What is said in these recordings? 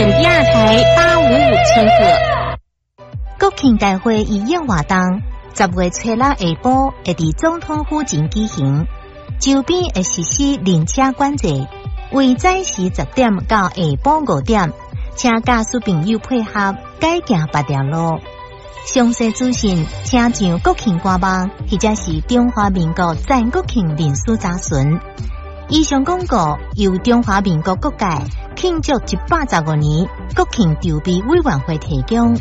亚台855千赫。 国庆大会已演活动，10月初6下晡会伫总统府前举行，周边会实施人车管制，为早时10点到下晡5点，请驾驶朋友配合改行别条路。详细资讯，请上国庆官网或者是中华民国在国庆历史查询。以上广告由中华民国各界庆祝115年国庆筹备委员会提供。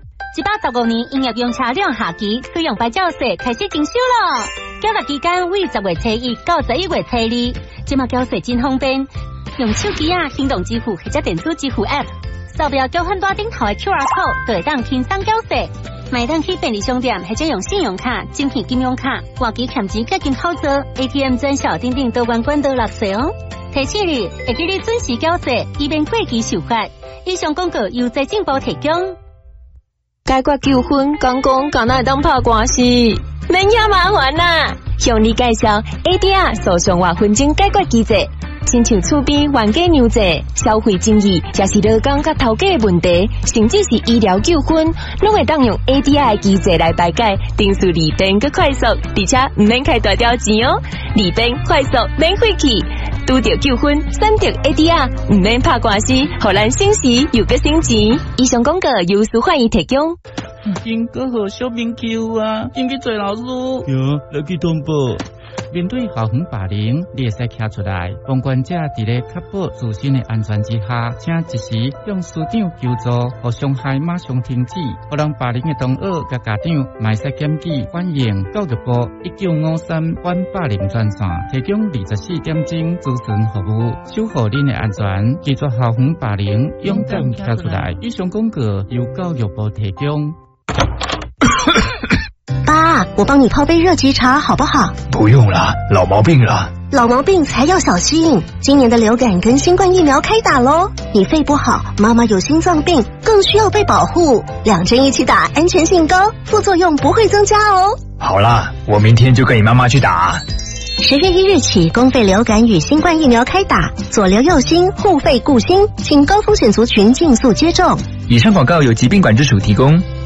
115年营业用车辆下期费用牌照税开始征收咯，缴纳期间为10月初1到11月初2，即马缴税真方便，用手机行动支付或者电子支付 App， 扫描交换单顶头的 QR code， 就会当轻松缴税。买当去便利商店或者用信用卡、晶片金融卡、换机欠钱结金操作 ，ATM 专销等等多关管道落税哦。提醒你，会记你准时缴税，以免过期受罚。以上广告由财政部提供。 解决纠纷，讲敢若会当拍官司，免遐麻烦啦。向你介绍 ADR 诉讼或纷争解决机制，亲像厝边冤家娘债、消费争议，也是劳工甲头家的问题，甚至是医疗纠纷，拢会当用 ADR 的机制来排解，定数利便佮快速，而且唔免开大条钱哦，利便快速免费气。拄到纠纷，选择 ADR， 唔免拍官司，互咱省时又佮省钱。以上广告由司法院提供。 经过好小明球啊，应去做老师。 哟，来去通报。 面对校园霸凌，你会使站出来。旁观者伫咧确保自身的安全之下，请及时向师长求助，互伤害马上停止。互人霸凌的同学甲家长，卖使检举反映教育部1953反霸凌专线，提供24点钟咨询服务，守护恁的安全，拒绝校园霸凌，勇敢站出来。以上广告由教育部提供。 爸，我帮你泡杯热吉茶好不好？ 不用了，老毛病了。 老毛病才要小心，今年的流感跟新冠疫苗开打咯。你肺不好，妈妈有心脏病，更需要被保护。2针一起打，安全性高，副作用不会增加哦。 好啦，我明天就跟你妈妈去打。 10月1日起，公费流感与新冠疫苗开打，左流右心，护肺顾心，请高风险族群尽速接种。 以上广告由疾病管制署提供。